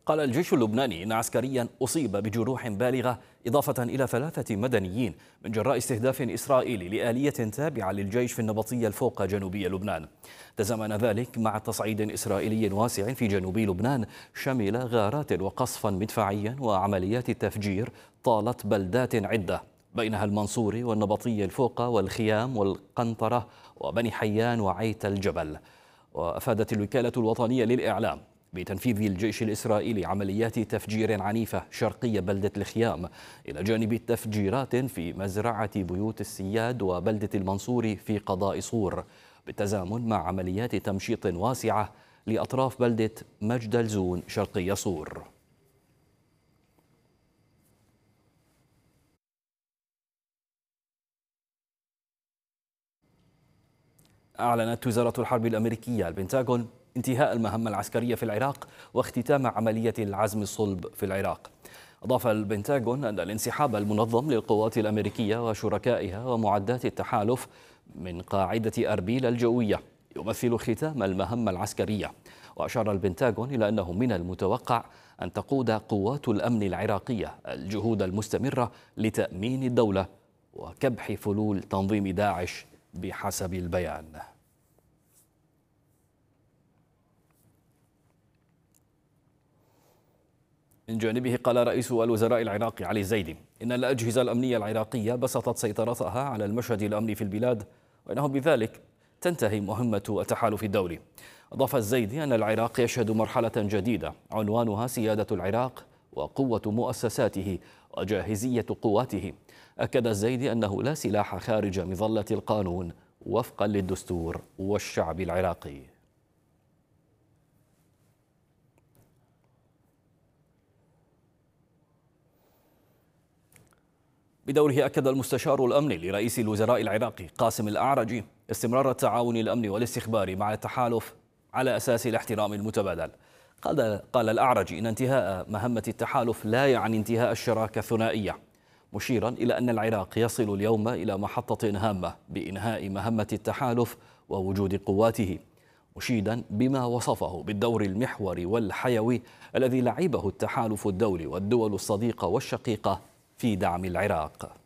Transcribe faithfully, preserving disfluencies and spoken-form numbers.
قال الجيش اللبناني إن عسكريا أصيب بجروح بالغة إضافة إلى ثلاثة مدنيين من جراء استهداف إسرائيلي لآلية تابعة للجيش في النبطية الفوق جنوبية لبنان. تزامن ذلك مع تصعيد إسرائيلي واسع في جنوب لبنان شمل غارات وقصفا مدفعيا وعمليات تفجير طالت بلدات عدة بينها المنصوري والنبطية الفوق والخيام والقنطرة وبني حيان وعيت الجبل. وأفادت الوكالة الوطنية للإعلام بتنفيذ الجيش الإسرائيلي عمليات تفجير عنيفة شرقية بلدة الخيام، إلى جانب تفجيرات في مزرعة بيوت السياد وبلدة المنصوري في قضاء صور، بالتزامن مع عمليات تمشيط واسعة لأطراف بلدة مجد الزون شرقي صور. أعلنت وزارة الحرب الأمريكية البنتاغون انتهاء المهمة العسكرية في العراق واختتام عملية العزم الصلب في العراق. أضاف البنتاغون أن الانسحاب المنظم للقوات الأمريكية وشركائها ومعدات التحالف من قاعدة أربيل الجوية يمثل ختام المهمة العسكرية. وأشار البنتاغون إلى أنه من المتوقع أن تقود قوات الأمن العراقية الجهود المستمرة لتأمين الدولة وكبح فلول تنظيم داعش بحسب البيان. من جانبه قال رئيس الوزراء العراقي علي الزيدي إن الأجهزة الأمنية العراقية بسطت سيطرتها على المشهد الأمني في البلاد، وإنه بذلك تنتهي مهمة التحالف الدولي. أضاف الزيدي أن العراق يشهد مرحلة جديدة عنوانها سيادة العراق وقوة مؤسساته وجاهزية قواته. أكد الزيدي أنه لا سلاح خارج مظلة القانون وفقا للدستور والشعب العراقي. بدوره أكد المستشار الأمني لرئيس الوزراء العراقي قاسم الأعرجي استمرار التعاون الأمني والاستخباري مع التحالف على أساس الاحترام المتبادل. قال قال الأعرجي إن انتهاء مهمة التحالف لا يعني انتهاء الشراكة الثنائية، مشيرا إلى أن العراق يصل اليوم إلى محطة هامة بإنهاء مهمة التحالف ووجود قواته، مشيدا بما وصفه بالدور المحوري والحيوي الذي لعبه التحالف الدولي والدول الصديقة والشقيقة في دعم العراق.